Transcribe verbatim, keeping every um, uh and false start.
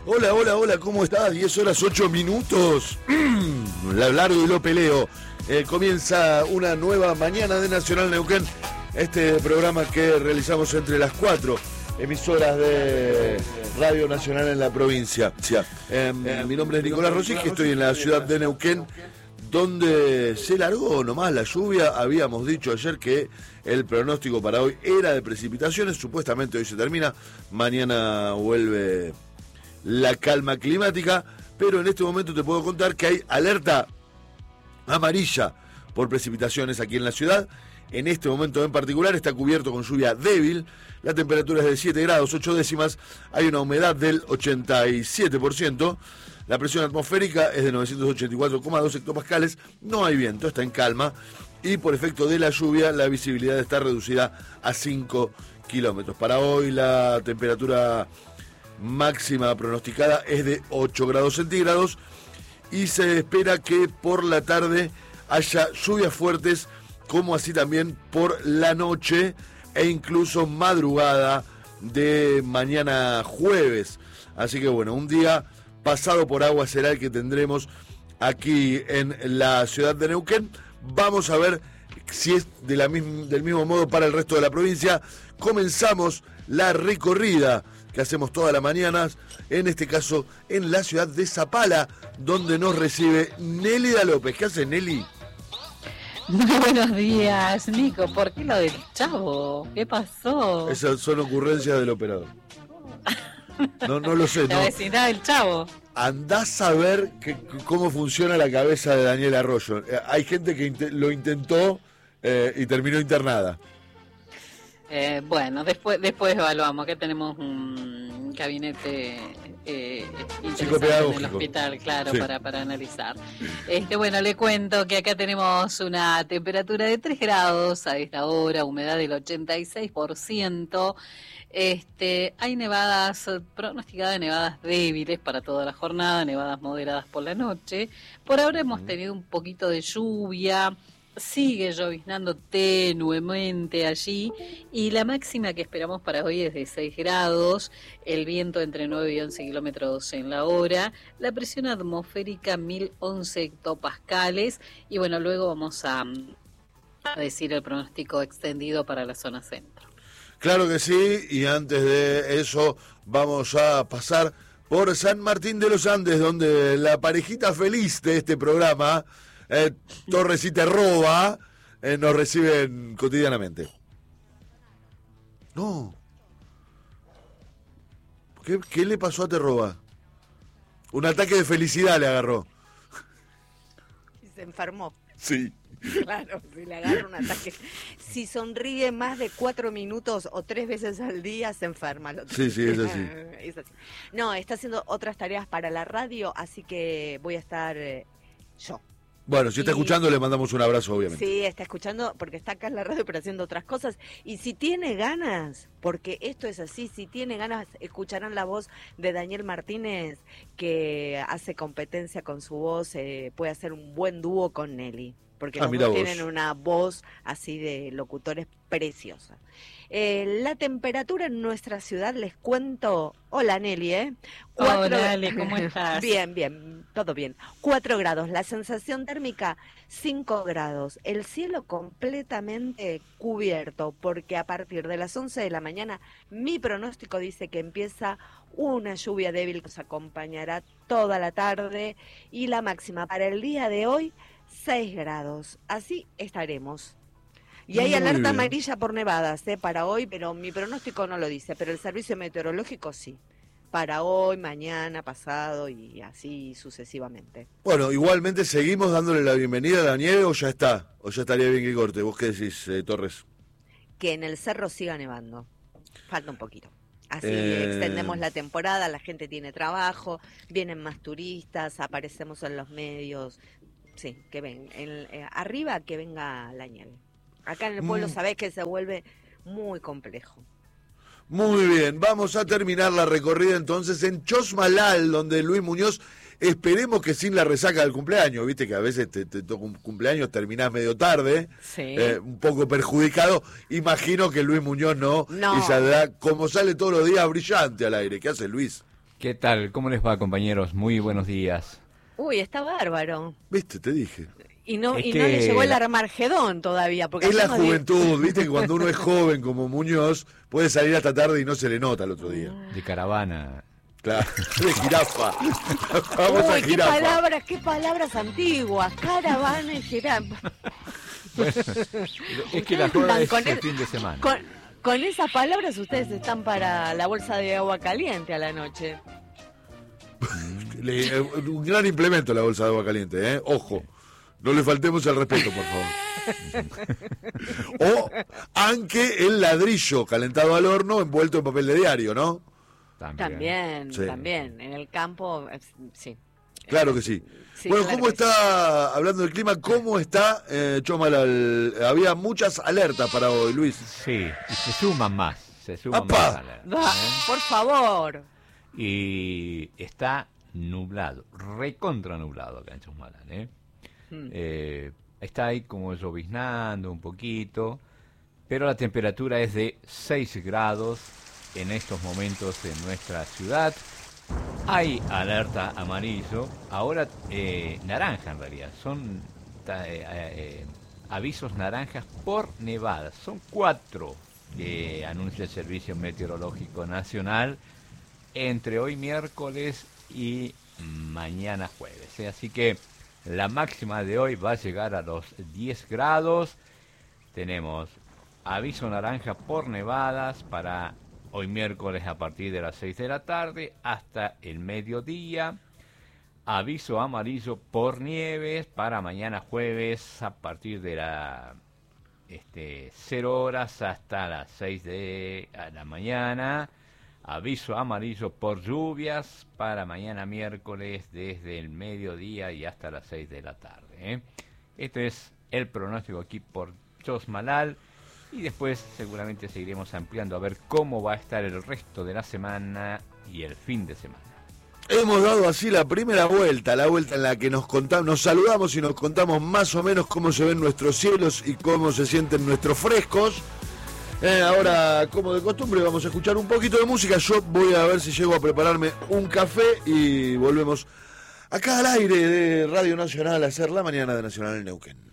Hola, hola, hola, ¿cómo estás? diez horas ocho minutos. La largo y lo peleo. Eh, comienza una nueva mañana de Nacional Neuquén. Este programa que realizamos entre las cuatro emisoras de Radio Nacional en la provincia. Eh, eh, mi nombre es Nicolás Rosich, estoy en la ciudad de Neuquén, donde se largó nomás la lluvia. Habíamos dicho ayer que el pronóstico para hoy era de precipitaciones. Supuestamente hoy se termina. Mañana vuelve la calma climática, pero en este momento te puedo contar que hay alerta amarilla por precipitaciones aquí en la ciudad. En este momento en particular está cubierto con lluvia débil, la temperatura es de siete grados ocho décimas, hay una humedad del ochenta y siete por ciento, la presión atmosférica es de novecientos ochenta y cuatro coma dos hectopascales, no hay viento, está en calma, y por efecto de la lluvia la visibilidad está reducida a cinco kilómetros. Para hoy la temperatura máxima pronosticada es de ocho grados centígrados y se espera que por la tarde haya lluvias fuertes, como así también por la noche e incluso madrugada de mañana jueves. Así que bueno, un día pasado por agua será el que tendremos aquí en la ciudad de Neuquén. Vamos a ver si es de la misma, del mismo modo para el resto de la provincia. Comenzamos la recorrida que hacemos todas las mañanas, en este caso en la ciudad de Zapala, donde nos recibe Nélida López. ¿Qué hace, Nelly? Muy buenos días, Nico. ¿Por qué lo del Chavo? ¿Qué pasó? Esas son ocurrencias del operador. No, no lo sé. La no. vecindad del Chavo. Andás a ver que, cómo funciona la cabeza de Daniel Arroyo. Eh, hay gente que int- lo intentó eh, y terminó internada. Eh, bueno, después después evaluamos, que tenemos un gabinete eh, interesante en el hospital, claro, sí. para, para analizar. Este, bueno, le cuento que acá tenemos una temperatura de tres grados a esta hora, humedad del ochenta y seis por ciento. Este, hay nevadas, pronosticadas nevadas débiles para toda la jornada, nevadas moderadas por la noche. Por ahora hemos tenido un poquito de lluvia. Sigue lloviznando tenuemente allí y la máxima que esperamos para hoy es de seis grados, el viento entre nueve y once kilómetros en la hora, la presión atmosférica mil once hectopascales y bueno, luego vamos a, a decir el pronóstico extendido para la zona centro. Claro que sí, y antes de eso vamos a pasar por San Martín de los Andes, donde la parejita feliz de este programa, Eh, Torres y Terroba, eh, nos reciben cotidianamente. No. ¿Qué, ¿Qué le pasó a Terroba? Un ataque de felicidad le agarró. Y se enfermó. Sí. Claro, si le agarra un ataque. Si sonríe más de cuatro minutos o tres veces al día, se enferma. Lo sí, sí, es así. es así. No, está haciendo otras tareas para la radio, así que voy a estar eh, yo. Bueno, si está escuchando, le mandamos un abrazo, obviamente. Sí, está escuchando porque está acá en la radio, pero haciendo otras cosas. Y si tiene ganas, porque esto es así, si tiene ganas, escucharán la voz de Daniel Martínez, que hace competencia con su voz, eh, puede hacer un buen dúo con Nelly. Porque ah, los dos tienen una voz así de locutores preciosa. Eh, la temperatura en nuestra ciudad, les cuento... Hola, Nelly, ¿eh? Cuatro... Hola, Ale, ¿cómo estás? Bien, bien, todo bien. Cuatro grados, la sensación térmica cinco grados, el cielo completamente cubierto, porque a partir de las once de la mañana mi pronóstico dice que empieza una lluvia débil que nos acompañará toda la tarde y la máxima para el día de hoy seis grados, así estaremos. Y hay Muy alerta bien. amarilla por nevadas ¿eh? para hoy, pero mi pronóstico no lo dice, pero el servicio meteorológico sí. Para hoy, mañana, pasado y así sucesivamente. Bueno, igualmente seguimos dándole la bienvenida a la nieve o ya está, o ya estaría bien que corte. ¿Vos qué decís, eh, Torres? Que en el cerro siga nevando, falta un poquito. Así Eh... extendemos la temporada, la gente tiene trabajo, vienen más turistas, aparecemos en los medios. Sí, que ven, en, eh, arriba que venga la nieve. Acá en el pueblo mm. sabés que se vuelve muy complejo. Muy bien, vamos a terminar la recorrida entonces en Chosmalal, donde Luis Muñoz, esperemos que sin la resaca del cumpleaños, viste que a veces te, te toca un cumpleaños, terminás medio tarde, sí. eh, un poco perjudicado, imagino que Luis Muñoz no, no. y saldrá, como sale todos los días, brillante al aire. ¿Qué hace Luis? ¿Qué tal? ¿Cómo les va, compañeros? Muy buenos días. Uy, está bárbaro. Viste, te dije. Y no, Es y que... no le llegó el Armagedón todavía. Porque es la hacemos juventud, viste que cuando uno es joven como Muñoz, puede salir hasta tarde y no se le nota el otro día. De caravana. Claro, de jirafa. Vamos Uy, a qué jirafa. palabras, qué palabras antiguas. Caravana y jirafa. Bueno, es que la joda es Con el el- fin de semana. Con, con esas palabras ustedes están para la bolsa de agua caliente a la noche. Le- eh, un gran implemento la bolsa de agua caliente, ¿eh? Ojo. No le faltemos el respeto, por favor. O, aunque el ladrillo calentado al horno envuelto en papel de diario, ¿no? También, Sí. también. En el campo, eh, sí. Claro que sí. Sí, Bueno, claro ¿cómo que está, hablando del clima, cómo está eh, Chomalal? Había muchas alertas para hoy, Luis. Sí, y se suman más. Se suman ¡Apa! más. a la- Va, ¿eh? por favor. Y está nublado, recontra nublado acá en Chusmalal, ¿eh? Mm. Eh, está ahí como lloviznando un poquito, pero la temperatura es de seis grados en estos momentos en nuestra ciudad. Hay alerta amarillo, ahora eh, naranja en realidad, son ta- eh, eh, avisos naranjas por nevadas, son cuatro que anuncia el Servicio Meteorológico Nacional entre hoy miércoles y mañana jueves, ¿eh? Así que la máxima de hoy va a llegar a los diez grados. Tenemos aviso naranja por nevadas para hoy miércoles a partir de las seis de la tarde hasta el mediodía. Aviso amarillo por nieves para mañana jueves a partir de la este, cero horas hasta las seis de la mañana. Aviso amarillo por lluvias para mañana miércoles desde el mediodía y hasta las seis de la tarde, ¿eh? Este es el pronóstico aquí por Chosmalal y después seguramente seguiremos ampliando a ver cómo va a estar el resto de la semana y el fin de semana. Hemos dado así la primera vuelta, la vuelta en la que nos contamos, nos saludamos y nos contamos más o menos cómo se ven nuestros cielos y cómo se sienten nuestros frescos. Eh, ahora, como de costumbre, vamos a escuchar un poquito de música. Yo voy a ver si llego a prepararme un café y volvemos acá al aire de Radio Nacional a hacer la mañana de Nacional en Neuquén.